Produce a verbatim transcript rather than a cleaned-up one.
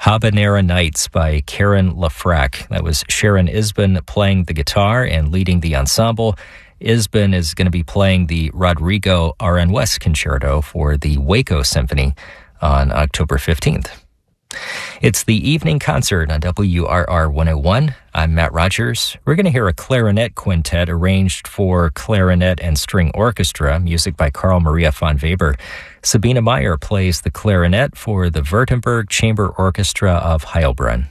Habanera Nights by Karen Lafrac. That was Sharon Isbin playing the guitar and leading the ensemble. Isbin is going to be playing the Rodrigo Aranjuez Concerto for the Waco Symphony on October fifteenth. It's the evening concert on W R R one oh one. I'm Matt Rogers. We're going to hear a clarinet quintet arranged for clarinet and string orchestra, music by Carl Maria von Weber. Sabina Meyer plays the clarinet for the Württemberg Chamber Orchestra of Heilbronn.